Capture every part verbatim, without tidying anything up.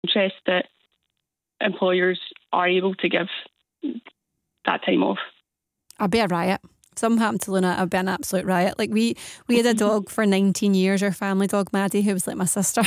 interest that employers are able to give that time off. I'd be a riot. If something happened to Luna, I'd be an absolute riot. Like we, we had a dog for nineteen years, our family dog Maddie, who was like my sister.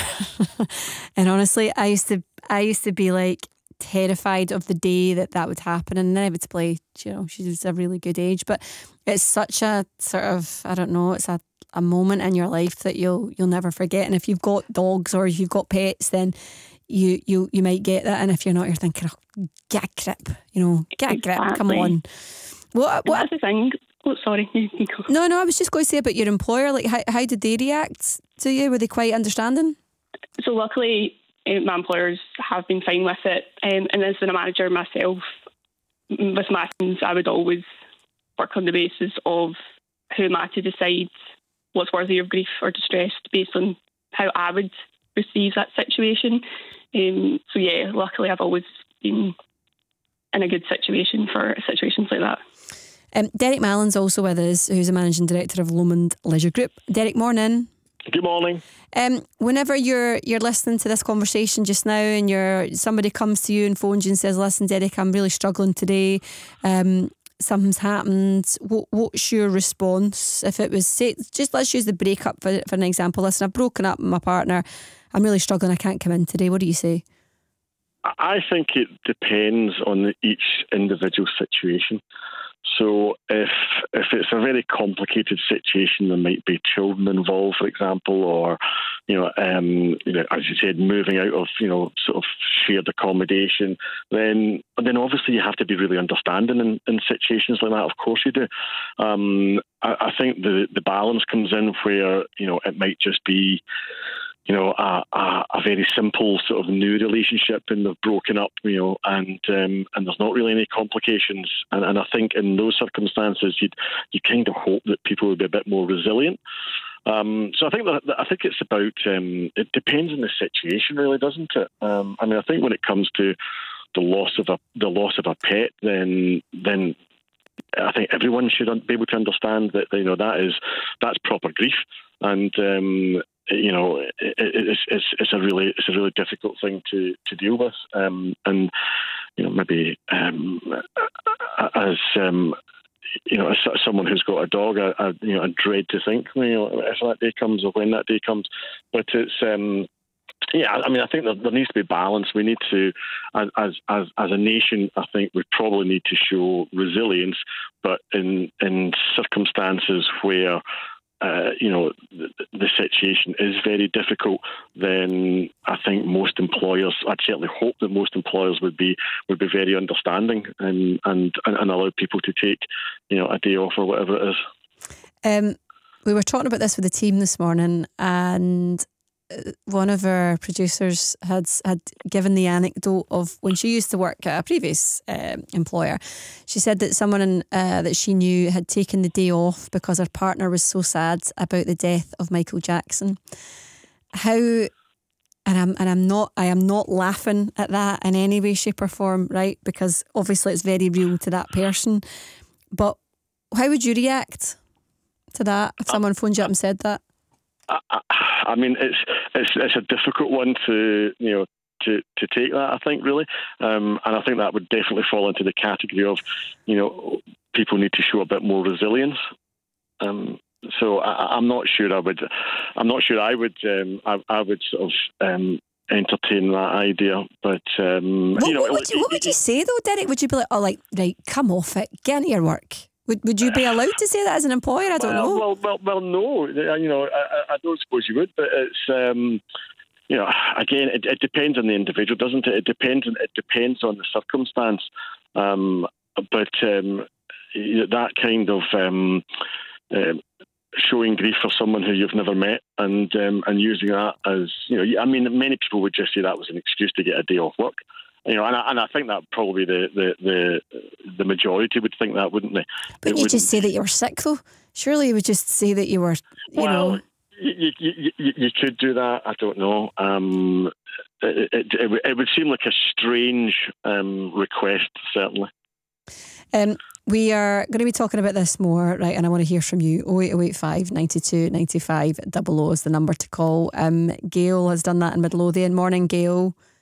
And honestly, I used to, I used to be like terrified of the day that that would happen. And inevitably, you know, she was a really good age. But it's such a sort of, I don't know, it's a, a moment in your life that you'll you'll never forget. And if you've got dogs or if you've got pets, then you you you might get that. And if you're not, you're thinking, oh, get a grip, you know, get a grip, exactly. come on. What, what That's the thing. Oh, sorry. No, no, I was just going to say about your employer. Like, how, how did they react to you? Were they quite understanding? So luckily, uh, my employers have been fine with it. Um, and as a manager myself, with my teams, I would always work on the basis of who am I to decide what's worthy of grief or distress based on how I would receive that situation. Um, so yeah, luckily I've always been in a good situation for situations like that. Um, Derek Mallon's also with us, who's a managing director of Lomond Leisure Group. Derek, morning. Good morning. Um, whenever you're you're listening to this conversation just now, and you're somebody comes to you and phones you and says, "Listen, Derek, I'm really struggling today. Um, something's happened." What, what's your response? If it was, say, just let's use the breakup for for an example. Listen, I've broken up with my partner. I'm really struggling. I can't come in today. What do you say? I think it depends on each individual situation. So if if it's a very complicated situation, there might be children involved, for example, or you know, um, you know, as you said, moving out of you know sort of shared accommodation, then then obviously you have to be really understanding in, in situations like that. Of course you do. Um, I, I think the the balance comes in where you know it might just be, you know, a, a, a very simple sort of new relationship and they've broken up, you know, and um, and there's not really any complications. And, and I think in those circumstances, you'd you kind of hope that people would be a bit more resilient. Um, so I think that I think it's about um, it depends on the situation, really, doesn't it? Um, I mean, I think when it comes to the loss of a the loss of a pet, then then. I think everyone should be able to understand that you know that is that's proper grief, and um, you know it, it's, it's it's a really it's a really difficult thing to, to deal with, um, and you know maybe um, as um, you know as someone who's got a dog, I, I you know I dread to think you know if that day comes or when that day comes, but it's. Um, Yeah, I mean, I think that there needs to be balance. We need to, as as as a nation, I think we probably need to show resilience, but in in circumstances where uh, you know the, the situation is very difficult, then I think most employers, I'd certainly hope that most employers would be would be very understanding and and and allow people to take you know a day off or whatever it is. Um, we were talking about this with the team this morning, and one of our producers had had given the anecdote of when she used to work at a previous um, employer. She said that someone in, uh, that she knew had taken the day off because her partner was so sad about the death of Michael Jackson. How, and I'm and I'm not I am not laughing at that in any way, shape or form, right? Because obviously it's very real to that person. But how would you react to that if someone phoned you up and said that? I, I mean, it's it's it's a difficult one to you know to, to take that. I think really, um, and I think that would definitely fall into the category of you know people need to show a bit more resilience. Um, so I, I'm not sure I would. I'm not sure I would. Um, I, I would sort of um, entertain that idea. But um, what, you know, what would you, what would you say though, Derek? Would you be like, oh, like right, come off it, get into your work? Would Would you be allowed to say that as an employer? I don't well, know. Well, well, well, no. You know, I, I don't suppose you would, but it's um, you know, again, it, it depends on the individual, doesn't it? It depends on it depends on the circumstance. Um, but um, that kind of um, uh, showing grief for someone who you've never met and um, and using that as you know, I mean, many people would just say that was an excuse to get a day off work. You know, and I, and I think that probably the, the, the, the majority would think that, wouldn't they? Wouldn't you just say that you were sick, though? Surely you would just say that you were, you well, know... You, you, you, you could do that. I don't know. Um, it, it, it, it would seem like a strange um, request, certainly. Um, we are going to be talking about this more, right? And I want to hear from you. oh eight oh eight five, nine two, nine five, double oh is the number to call. Um, Gail has done that in Midlothian. Morning, Gail.